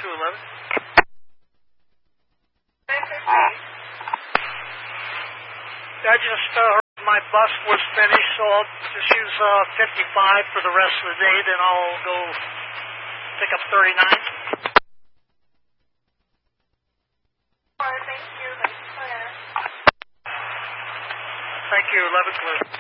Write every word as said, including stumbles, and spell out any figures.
two eleven. I just uh, heard my bus was finished, so I'll just use uh, fifty-five for the rest of the day, then I'll go pick up thirty-nine. Thank you. That's clear. Thank you, eleven clear.